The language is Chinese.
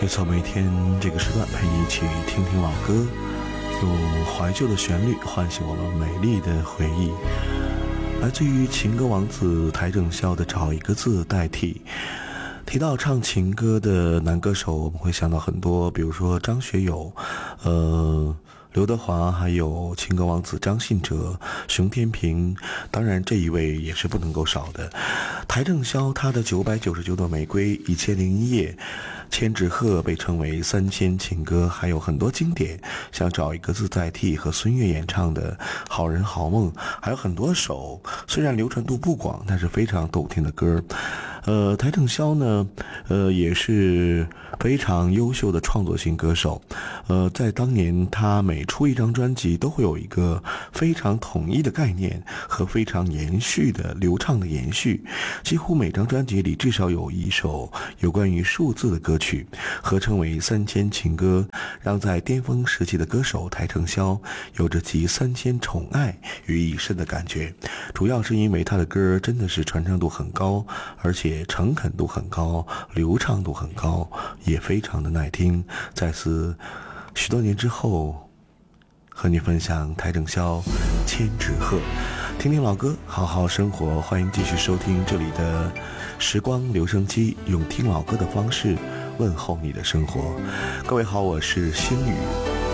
没错，每天这个时段陪你一起听听老歌，用怀旧的旋律唤醒我们美丽的回忆。来自于情歌王子邰正宵的《找一个字代替》。提到唱情歌的男歌手，我们会想到很多，比如说张学友、刘德华，还有情歌王子张信哲、熊天平，当然这一位也是不能够少的。邰正宵他的999朵玫瑰、1001夜、千纸鹤被称为3000情歌，还有很多经典，像找一个字代替和孙悦演唱的好人好梦，还有很多首虽然流传度不广，但是非常动听的歌。邰正宵呢，也是非常优秀的创作型歌手。在当年他每出一张专辑都会有一个非常统一的概念和非常流畅的延续，几乎每张专辑里至少有一首有关于数字的歌曲，合称为3000情歌，让在巅峰时期的歌手邰正宵有着集3000宠爱于一身的感觉。主要是因为他的歌真的是传唱度很高，而且诚恳度很高，流畅度很高，也非常的耐听。在此许多年之后和你分享邰正宵千纸鹤，听听老歌，好好生活。欢迎继续收听这里的时光留声机，用听老歌的方式问候你的生活。各位好，我是星宇。